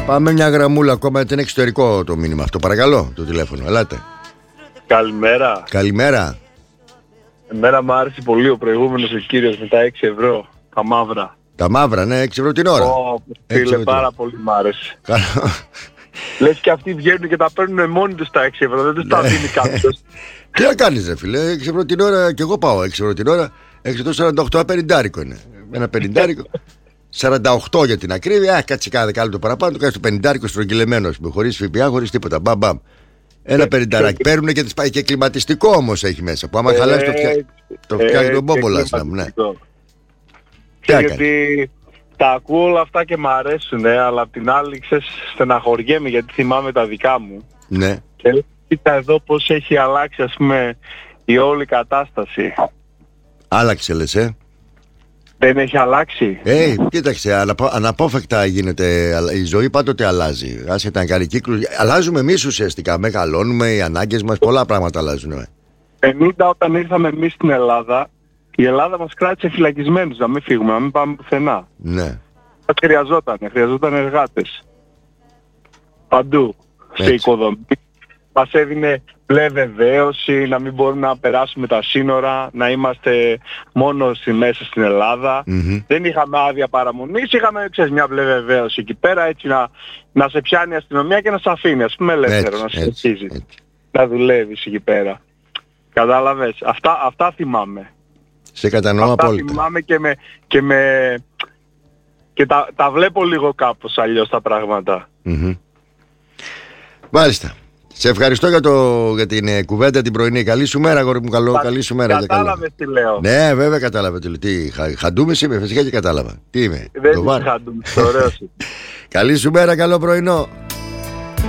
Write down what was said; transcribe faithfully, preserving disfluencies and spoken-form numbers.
Πάμε μια γραμμούλα ακόμα, γιατί είναι εξωτερικό το μήνυμα αυτό. Παρακαλώ, το τηλέφωνο. Ελάτε. Καλημέρα. Καλημέρα. Εμένα μου άρεσε πολύ ο προηγούμενος ο κύριος με τα έξι ευρώ. Τα μαύρα. Τα μαύρα, ναι, έξι ευρώ την ώρα. Ω, φίλε, πάρα πολύ μ' άρεσε. Καλό. Λες και αυτοί βγαίνουν και τα παίρνουν μόνοι τους τα έξι ευρώ, δεν τους τα δίνει κάποιος. Τι να κάνεις ρε φίλε, έξι ευρώ την ώρα και εγώ πάω έξι ευρώ την ώρα. έξι ευρώ σαράντα οκτώ, ένα πενηντάρικο είναι. Ένα πενηντάρικο. σαράντα οκτώ για την ακρίβεια. Α, κάτσε κάθε δεκάλεπτο παραπάνω, το κάνεις το πενηντάρικο στρογγυλεμένο, χωρίς ΦΠΑ, χωρίς τίποτα. Μπαμ, μπαμ. Ένα πενηντάρικο. Παίρνουν και, τις, και κλιματιστικό όμως έχει μέσα. Που άμα ε, χαλάσει το, φτιά... το φτιάχνει τον μπόμπολα. Ναι. Γιατί τα ακούω όλα αυτά και μ' αρέσουν, αλλά απ' την άλλη ξέρεις, στεναχωριέμαι γιατί θυμάμαι τα δικά μου. Ναι. Και κοίτα εδώ πως έχει αλλάξει ας πούμε η όλη κατάσταση. Άλλαξε λες, ε. Δεν έχει αλλάξει. Ε, κοίταξε, αναπο, αναπόφευκτα γίνεται η ζωή, πάντοτε αλλάζει. Άσχετα να κάνει κύκλους. Αλλάζουμε εμείς ουσιαστικά, μεγαλώνουμε, οι ανάγκες μας, πολλά πράγματα αλλάζουν. πενήντα όταν ήρθαμε εμείς στην Ελλάδα, η Ελλάδα μας κράτησε φυλακισμένους, να μην φύγουμε, να μην πάμε πουθενά. Ναι. Χρειαζόταν, χρειαζόταν εργάτες. Παντού, σε οικοδομή. Μας έδινε μπλε βεβαίωση, να μην μπορούμε να περάσουμε τα σύνορα, να είμαστε μόνο στη μέσα στην Ελλάδα. Mm-hmm. Δεν είχαμε άδεια παραμονής, είχαμε ξέρεις, μια μπλε βεβαίωση εκεί πέρα, έτσι να, να σε πιάνει η αστυνομία και να σε αφήνει, ας πούμε ελεύθερο, να σε συνεχίζει. Να δουλεύεις εκεί πέρα. Κατάλαβες, αυτά, αυτά θυμάμαι. Σε κατανοώ απόλυτα. Αυτά θυμάμαι και, με, και, με, και τα, τα βλέπω λίγο κάπως αλλιώς τα πράγματα. Mm-hmm. Μάλιστα. Σε ευχαριστώ για, το, για την ε, κουβέντα την πρωινή. Καλή σου μέρα, αγόρι μου. Καλό, Κα, καλή σου μέρα. Κατάλαβες τι λέω. Ναι, βέβαια κατάλαβα. Τι, χα, χαντούμης είμαι, φυσικά και κατάλαβα. Τι είμαι. Δεν είσαι χαντούμης, ωραίος. Καλή σου μέρα, καλό πρωινό.